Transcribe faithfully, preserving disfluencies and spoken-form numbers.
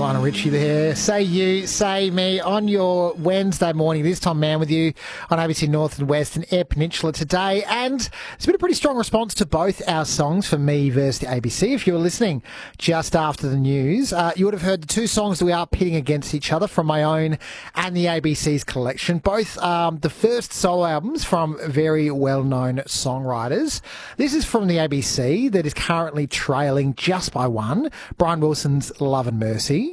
Lionel Richie there. Say you, say me on your Wednesday morning. This time, man, with you on A B C North and West and Eyre Peninsula today. And it's been a pretty strong response to both our songs for me versus the A B C. If you were listening just after the news, uh, you would have heard the two songs that we are pitting against each other from my own and the A B C's collection. Both um, the first solo albums from very well-known songwriters. This is from the A B C that is currently trailing just by one. Brian Wilson's Love and Mercy.